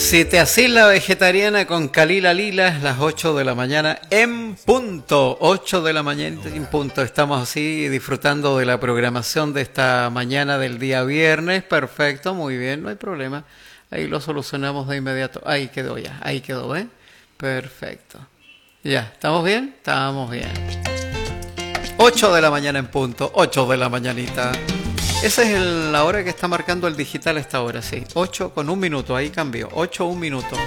Si te hacís la vegetariana con Kalila Lila, es las 8 de la mañana en punto. 8 de la mañana en punto. Estamos así disfrutando de la programación de esta mañana del día viernes. Perfecto, muy bien, no hay problema. Ahí lo solucionamos de inmediato. Ahí quedó ya, ahí quedó, ¿eh? Perfecto. Ya, ¿estamos bien? Estamos bien. 8 de la mañana en punto, 8 de la mañanita. Esa es la hora que está marcando el digital a esta hora, sí. 8 con 1 minuto, ahí cambió. 8, 1 minuto.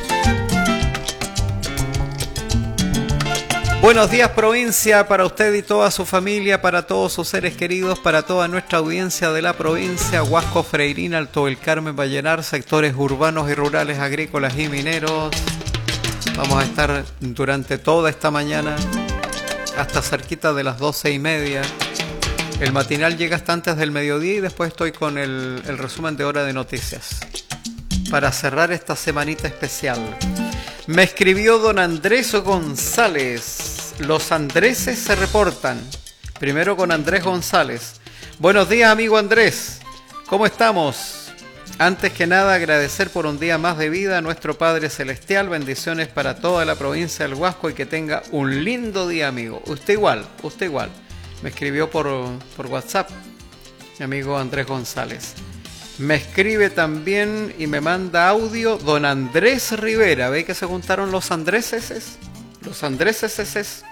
Buenos días, provincia, para usted y toda su familia, para todos sus seres queridos, para toda nuestra audiencia de la provincia, Huasco, Freirina, Alto del Carmen, Vallenar, sectores urbanos y rurales, agrícolas y mineros. Vamos a estar durante toda esta mañana hasta cerquita de las 12:30. El matinal llega hasta antes del mediodía y después estoy con el resumen de hora de noticias para cerrar esta semanita especial. Me escribió don Andrés González. Los Andreses se reportan. Primero con Andrés González. Buenos días, amigo Andrés. ¿Cómo estamos? Antes que nada, agradecer por un día más de vida a nuestro Padre Celestial. Bendiciones para toda la provincia del Huasco y que tenga un lindo día, amigo. Usted igual, usted igual. Me escribió por WhatsApp, mi amigo Andrés González. Me escribe también y me manda audio don Andrés Rivera. ¿Ve que se juntaron los Andréses? Los Andréses.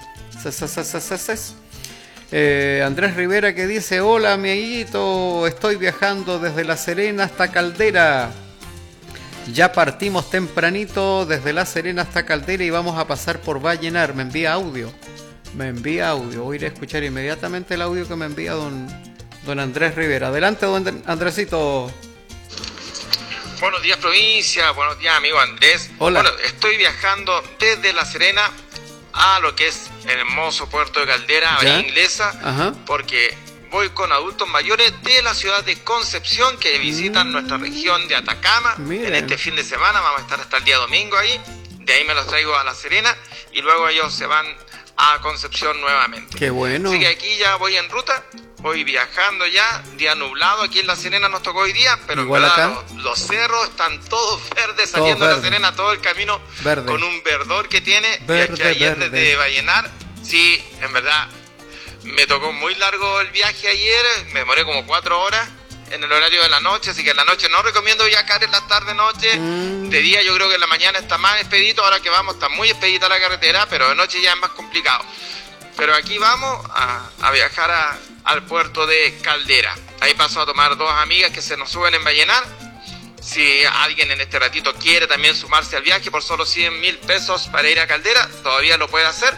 Andrés Rivera que dice: hola, amiguito, estoy viajando desde La Serena hasta Caldera. Ya partimos tempranito desde La Serena hasta Caldera y vamos a pasar por Vallenar. Me envía audio. Voy a ir a escuchar inmediatamente el audio que me envía don Andrés Rivera. Adelante, don Andresito. Buenos días, provincia. Buenos días, amigo Andrés. Hola. Bueno, estoy viajando desde La Serena a lo que es el hermoso puerto de Caldera, Avenida Inglesa. Ajá. Porque voy con adultos mayores de la ciudad de Concepción que visitan nuestra región de Atacama. Miren. En este fin de semana vamos a estar hasta el día domingo ahí. De ahí me los traigo a La Serena y luego ellos se van a Concepción nuevamente. Qué bueno. Así que aquí ya voy en ruta, voy viajando ya, día nublado, aquí en La Serena nos tocó hoy día, pero igual en verdad acá los cerros están todos verdes, saliendo de La Serena todo el camino verde, con un verdor que tiene, verde, y aquí ayer verde. Desde Vallenar, sí, en verdad, me tocó muy largo el viaje ayer, me demoré como 4 horas en el horario de la noche, así que en la noche no recomiendo viajar, en la tarde-noche. De día yo creo que en la mañana está más expedito, ahora que vamos está muy expedita la carretera, pero de noche ya es más complicado. Pero aquí vamos a viajar al puerto de Caldera. Ahí paso a tomar 2 amigas que se nos suben en Vallenar. Si alguien en este ratito quiere también sumarse al viaje por solo 100.000 pesos para ir a Caldera, todavía lo puede hacer.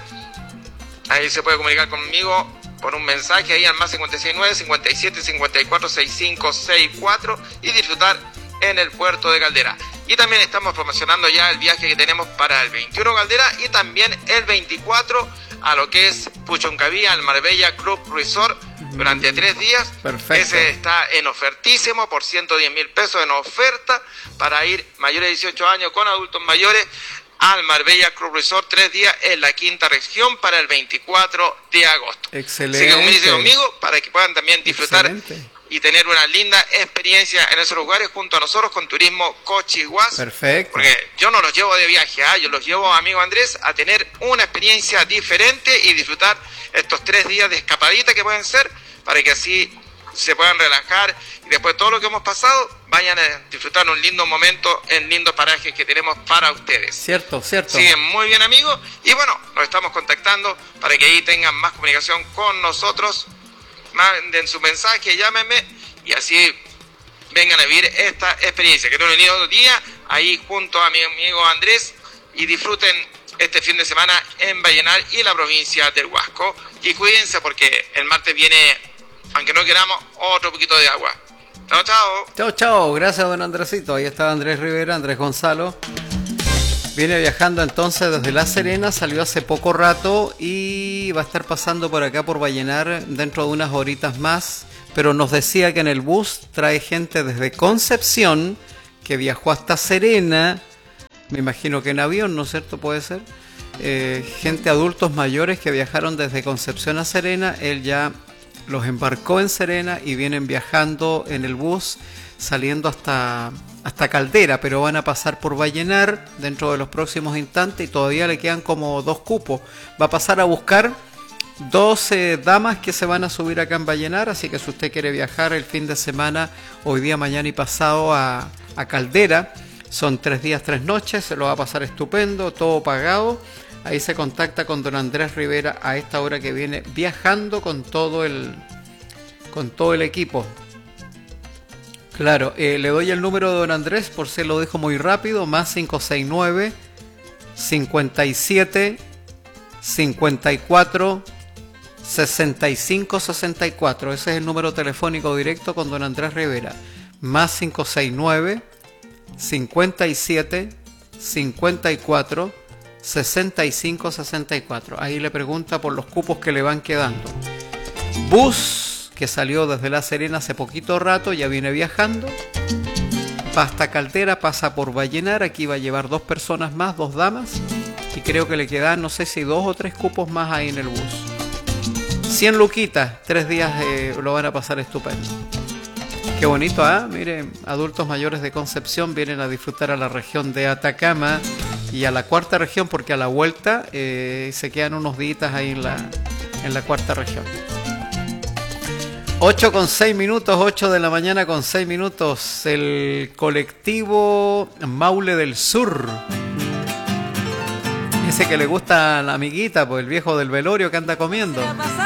Ahí se puede comunicar conmigo por un mensaje ahí al más 569 57 54 65 64 y disfrutar en el puerto de Caldera. Y también estamos promocionando ya el viaje que tenemos para el 21 Caldera y también el 24 a lo que es Puchoncaví, al Marbella Club Resort durante 3 días. Perfecto. Ese está en ofertísimo por 110.000 pesos en oferta para ir mayores de 18 años con adultos mayores al Marbella Club Resort, 3 días en la quinta región para el 24 de agosto. Excelente. Así que comuníquense conmigo para que puedan también disfrutar. Excelente. Y tener una linda experiencia en esos lugares junto a nosotros con Turismo Cochiguas. Perfecto. Porque yo no los llevo de viaje, yo los llevo, amigo Andrés, a tener una experiencia diferente y disfrutar estos 3 días de escapadita que pueden ser, para que así se puedan relajar y después todo lo que hemos pasado vayan a disfrutar un lindo momento en lindos parajes que tenemos para ustedes. Cierto. Siguen muy bien, amigos, y bueno, nos estamos contactando para que ahí tengan más comunicación con nosotros. Manden su mensaje, llámenme y así vengan a vivir esta experiencia. Que tengan un lindo día ahí junto a mi amigo Andrés y disfruten este fin de semana en Vallenar y la provincia del Huasco. Y cuídense porque el martes viene, aunque no queramos, otro poquito de agua. Chao. Gracias, don Andresito. Ahí está Andrés Rivera, Andrés Gonzalo. Viene viajando entonces desde La Serena, salió hace poco rato y va a estar pasando por acá por Vallenar dentro de unas horitas más, pero nos decía que en el bus trae gente desde Concepción que viajó hasta Serena, me imagino que en avión, ¿no es cierto? Puede ser. Gente, adultos mayores que viajaron desde Concepción a Serena, él ya los embarcó en Serena y vienen viajando en el bus, saliendo hasta hasta Caldera, pero van a pasar por Vallenar dentro de los próximos instantes y todavía le quedan como 2 cupos. Va a pasar a buscar 12 damas que se van a subir acá en Vallenar, así que si usted quiere viajar el fin de semana, hoy día, mañana y pasado a Caldera, son 3 días, 3 noches, se lo va a pasar estupendo, todo pagado. Ahí se contacta con don Andrés Rivera a esta hora que viene viajando con todo el equipo. Claro, le doy el número de don Andrés por si lo dejo muy rápido, más 569 57 54 65 64. Ese es el número telefónico directo con don Andrés Rivera, más 569 57 54 65 64. Ahí le pregunta por los cupos que le van quedando. Bus que salió desde La Serena hace poquito rato, ya viene viajando, va hasta Caldera, pasa por Vallenar, aquí va a llevar 2 personas más, 2 damas, y creo que le quedan, no sé si 2 o 3 cupos más ahí en el bus. 100 luquitas, 3 días lo van a pasar estupendo. Qué bonito, ¿ah? Miren, adultos mayores de Concepción vienen a disfrutar a la región de Atacama y a la 4ª región, porque a la vuelta se quedan unos días ahí en la 4ª región. 8 con 6 minutos, 8 de la mañana con 6 minutos. El colectivo Maule del Sur. Ese que le gusta a la amiguita, pues el viejo del velorio que anda comiendo.